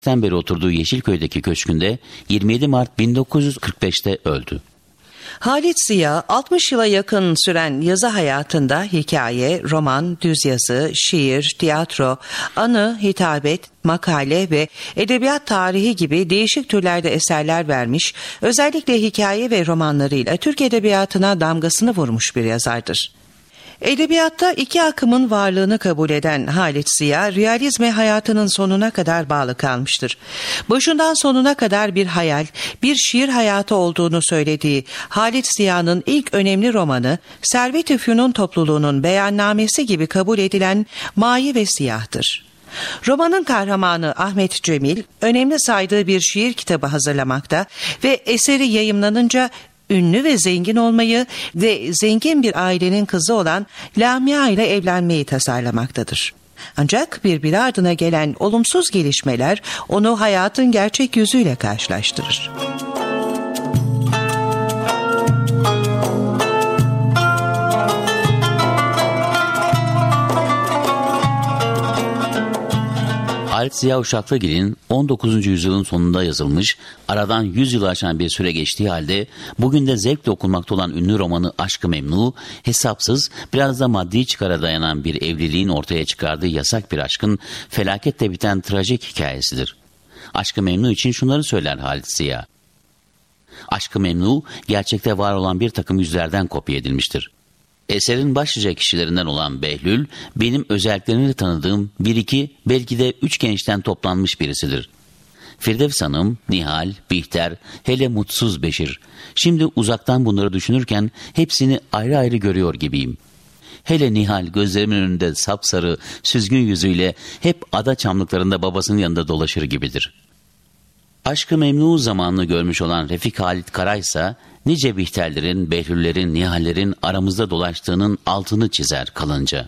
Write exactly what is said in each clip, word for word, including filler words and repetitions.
Sen beri oturduğu Yeşilköy'deki köşkünde yirmi yedi Mart bin dokuz yüz kırk beşte öldü. Halit Ziya, altmış yıla yakın süren yazı hayatında hikaye, roman, düz yazı, şiir, tiyatro, anı, hitabet, makale ve edebiyat tarihi gibi değişik türlerde eserler vermiş, özellikle hikaye ve romanlarıyla Türk edebiyatına damgasını vurmuş bir yazardır. Edebiyatta iki akımın varlığını kabul eden Halit Ziya, realizme hayatının sonuna kadar bağlı kalmıştır. Başından sonuna kadar bir hayal, bir şiir hayatı olduğunu söylediği Halit Ziya'nın ilk önemli romanı, Servet-i Fünun topluluğunun beyannamesi gibi kabul edilen Mavi ve Siyah'tır. Romanın kahramanı Ahmet Cemil, önemli saydığı bir şiir kitabı hazırlamakta ve eseri yayımlanınca ünlü ve zengin olmayı ve zengin bir ailenin kızı olan Lamia ile evlenmeyi tasarlamaktadır. Ancak birbiri ardına gelen olumsuz gelişmeler onu hayatın gerçek yüzüyle karşılaştırır. Halit Ziya Uşaklıgil'in on dokuzuncu yüzyılın sonunda yazılmış, aradan yüz yılı aşan bir süre geçtiği halde bugün de zevkle okunmakta olan ünlü romanı Aşk-ı Memnu, hesapsız, biraz da maddi çıkara dayanan bir evliliğin ortaya çıkardığı yasak bir aşkın felaketle biten trajik hikayesidir. Aşk-ı Memnu için şunları söyler Halit Ziya. Aşk-ı Memnu, gerçekte var olan bir takım yüzlerden kopya edilmiştir. Eserin başlıca kişilerinden olan Behlül, benim özelliklerini tanıdığım bir iki, belki de üç gençten toplanmış birisidir. Firdevs Hanım, Nihal, Bihter, hele mutsuz Beşir. Şimdi uzaktan bunları düşünürken hepsini ayrı ayrı görüyor gibiyim. Hele Nihal gözlerimin önünde sapsarı, süzgün yüzüyle hep ada çamlıklarında babasının yanında dolaşır gibidir. Aşk-ı Memnu zamanını görmüş olan Refik Halit Kara ise nice Bihterlerin, Behlüllerin, Nihallerin aramızda dolaştığının altını çizer kalınca.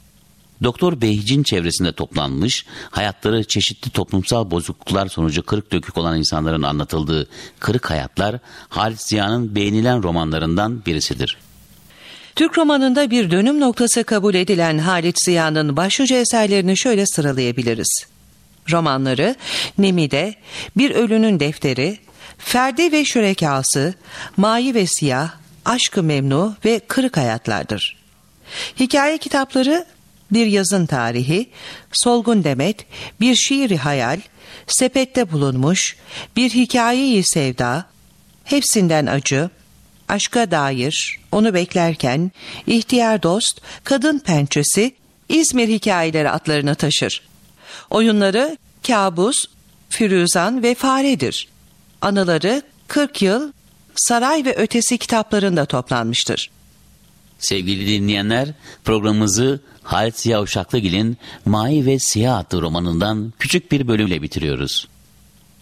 Doktor Beyhic'in çevresinde toplanmış, hayatları çeşitli toplumsal bozukluklar sonucu kırık dökük olan insanların anlatıldığı Kırık Hayatlar, Halit Ziya'nın beğenilen romanlarından birisidir. Türk romanında bir dönüm noktası kabul edilen Halit Ziya'nın başlıca eserlerini şöyle sıralayabiliriz. Romanları Nemide, Bir Ölünün Defteri, Ferdi ve Şürekası, Mavi ve Siyah, Aşk-ı Memnu ve Kırık Hayatlardır. Hikaye kitapları Bir Yazın Tarihi, Solgun Demet, Bir Şiiri Hayal, Sepette Bulunmuş, Bir Hikaye-i Sevda, Hepsinden Acı, Aşka Dair, Onu Beklerken, İhtiyar Dost, Kadın Pençesi, İzmir Hikayeleri adlarını taşır. Oyunları Kabus, Firuzan ve Faredir. Anıları kırk Yıl, Saray ve Ötesi kitaplarında toplanmıştır. Sevgili dinleyenler, programımızı Halit Ziya Uşaklıgil'in Mavi ve Siyah adlı romanından küçük bir bölümle bitiriyoruz.